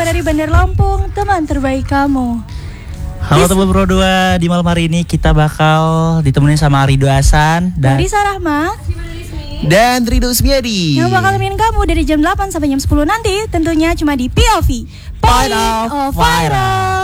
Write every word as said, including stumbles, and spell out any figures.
dua dari Bandar Lampung, teman terbaik kamu. Halo teman Pro dua, di malam hari ini kita bakal ditemenin sama Rido Hasan dan Marisa Rahma dan Rido Usmiadi yang bakal temenin kamu dari jam delapan sampai jam sepuluh nanti, tentunya cuma di P O V, Point of Viral.